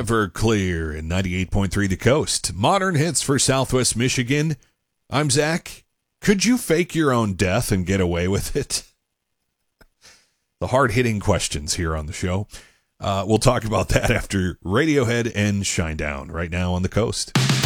Everclear in 98.3 The Coast. Modern hits for Southwest Michigan. I'm Zach. Could you fake your own death and get away with it? The hard-hitting questions here on the show. We'll talk about that after Radiohead and Shinedown right now on The Coast.